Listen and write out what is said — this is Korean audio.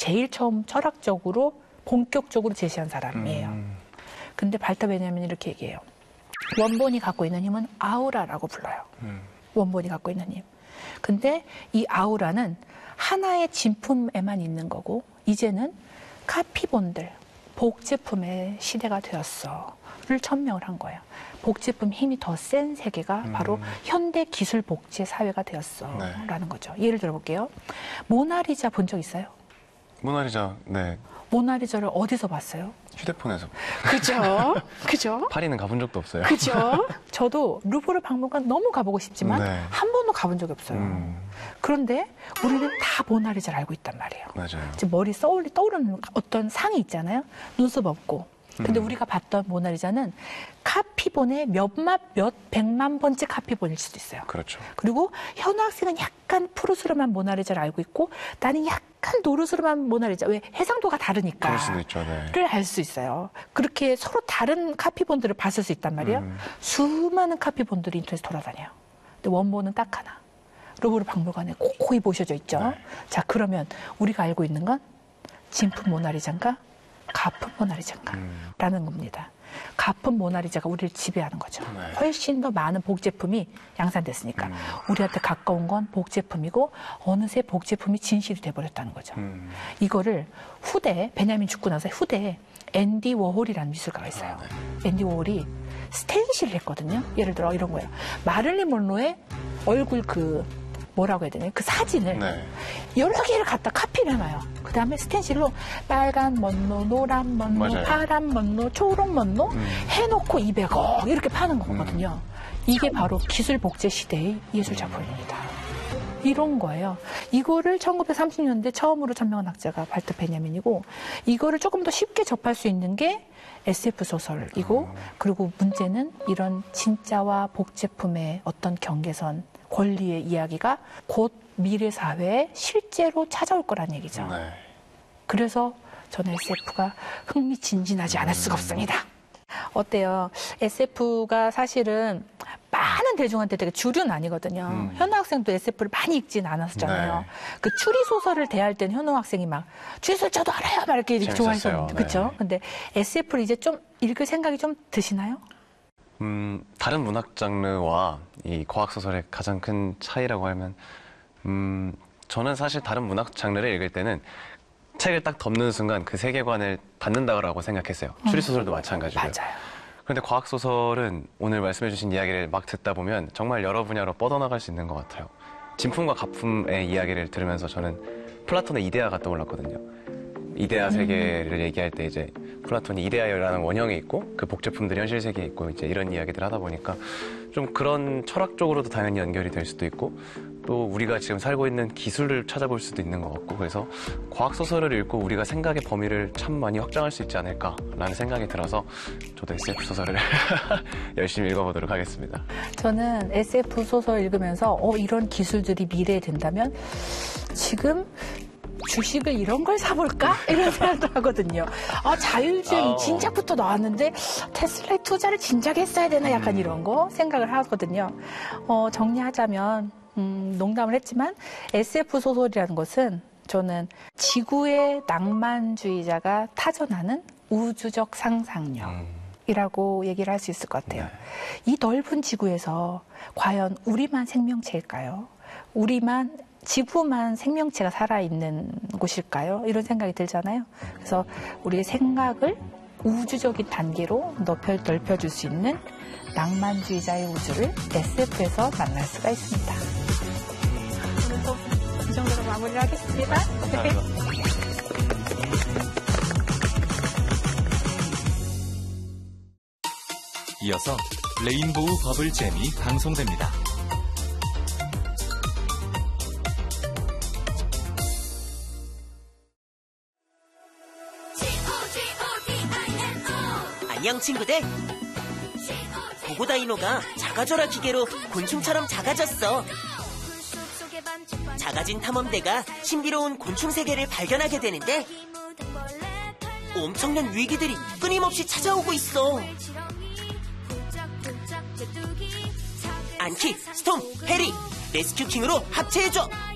제일 처음 철학적으로 본격적으로 제시한 사람이에요. 근데 발터 베냐민이 이렇게 얘기해요. 원본이 갖고 있는 힘은 아우라라고 불러요. 원본이 갖고 있는 힘. 근데 이 아우라는 하나의 진품에만 있는 거고 이제는 카피본들, 복제품의 시대가 되었어를 천명을 한 거예요. 복제품 힘이 더 센 세계가 바로 현대 기술 복제 사회가 되었어라는 거죠. 예를 들어볼게요. 모나리자 본 적 있어요? 모나리자, 네. 모나리자를 어디서 봤어요? 휴대폰에서. 그죠? 그죠? 파리는 가본 적도 없어요. 그죠? 저도 루브르 박물관 너무 가보고 싶지만 네. 한 번도 가본 적이 없어요. 그런데 우리는 다 모나리자를 알고 있단 말이에요. 맞아요. 지금 머리 떠오르는 어떤 상이 있잖아요. 눈썹 없고. 근데 우리가 봤던 모나리자는 카피본의 몇 백만 번째 카피본일 수도 있어요. 그렇죠. 그리고 현우 학생은 약간 푸르스름한 모나리자를 알고 있고 나는 약간 노르스름한 모나리자. 왜 해상도가 다르니까. 그럴 수도 있죠. 네. 를 알 수 있어요. 그렇게 서로 다른 카피본들을 봤을 수 있단 말이에요. 수많은 카피본들이 인터넷에 돌아다녀요. 근데 원본은 딱 하나. 루브르 박물관에 고이 보셔져 있죠. 네. 자, 그러면 우리가 알고 있는 건 진품 모나리자인가 가품 모나리자인가 라는 겁니다. 가품 모나리자가 우리를 지배하는 거죠. 네. 훨씬 더 많은 복제품이 양산됐으니까 우리한테 가까운 건 복제품이고 어느새 복제품이 진실이 돼버렸다는 거죠. 이거를 후대 베냐민 죽고 나서 후대에 앤디 워홀이라는 미술가가 있어요. 네. 앤디 워홀이 스텐실을 했거든요. 예를 들어 이런 거예요. 마릴린 먼로의 얼굴 뭐라고 해야 되나요? 그 사진을 네. 여러 개를 갖다 카피를 해놔요. 그 다음에 스텐실로 빨간 먼로, 노란 먼로, 맞아요. 파란 먼로, 초록 먼로 해놓고 200억 이렇게 파는 거거든요. 이게 바로 기술 복제 시대의 예술 작품입니다. 이런 거예요. 이거를 1930년대 처음으로 천명한 학자가 발터 베냐민이고 이거를 조금 더 쉽게 접할 수 있는 게 SF 소설이고 그리고 문제는 이런 진짜와 복제품의 어떤 경계선 권리의 이야기가 곧 미래 사회에 실제로 찾아올 거란 얘기죠. 네. 그래서 저는 SF가 흥미진진하지 않을 수가 없습니다. 어때요? SF가 사실은 많은 대중한테 되게 주류는 아니거든요. 현우 학생도 SF를 많이 읽진 않았잖아요. 네. 그 추리소설을 대할 땐 현우 학생이 막 추리소설 저도 알아요! 막 이렇게 좋아했었는데. 네. 그렇죠? 근데 SF를 이제 좀 읽을 생각이 좀 드시나요? 다른 문학 장르와 이 과학 소설의 가장 큰 차이라고 하면 저는 사실 다른 문학 장르를 읽을 때는 책을 딱 덮는 순간 그 세계관을 받는다고 생각했어요. 추리소설도 마찬가지고요. 맞아요. 그런데 과학 소설은 오늘 말씀해 주신 이야기를 막 듣다 보면 정말 여러 분야로 뻗어나갈 수 있는 것 같아요. 진품과 가품의 이야기를 들으면서 저는 플라톤의 이데아가 떠올랐거든요. 이데아 세계를 얘기할 때 이제 플라톤이 이데아라는 원형이 있고 그 복제품들이 현실 세계에 있고 이제 이런 이야기들 하다 보니까 좀 그런 철학적으로도 당연히 연결이 될 수도 있고 또 우리가 지금 살고 있는 기술을 찾아볼 수도 있는 것 같고 그래서 과학 소설을 읽고 우리가 생각의 범위를 참 많이 확장할 수 있지 않을까라는 생각이 들어서 저도 SF 소설을 열심히 읽어보도록 하겠습니다. 저는 SF 소설 읽으면서 이런 기술들이 미래에 된다면 지금 주식을 이런 걸 사볼까? 이런 생각도 하거든요. 자율주행 진작부터 나왔는데 테슬라에 투자를 진작 했어야 되나? 약간 이런 거 생각을 하거든요. 정리하자면 농담을 했지만 SF 소설이라는 것은 저는 지구의 낭만주의자가 타전하는 우주적 상상력이라고 얘기를 할 수 있을 것 같아요. 이 넓은 지구에서 과연 우리만 생명체일까요? 지구만 생명체가 살아있는 곳일까요? 이런 생각이 들잖아요. 그래서 우리의 생각을 우주적인 단계로 넓혀줄 수 있는 낭만주의자의 우주를 SF에서 만날 수가 있습니다. 오늘도 이 정도로 마무리를 하겠습니다. 네. 이어서 레인보우 버블 잼이 방송됩니다. 안녕 친구들. 고고다이노가 작아져라 기계로 곤충처럼 작아졌어. 작아진 탐험대가 신비로운 곤충 세계를 발견하게 되는데 엄청난 위기들이 끊임없이 찾아오고 있어. 안키, 스톰, 해리, 레스큐 킹으로 합체해줘.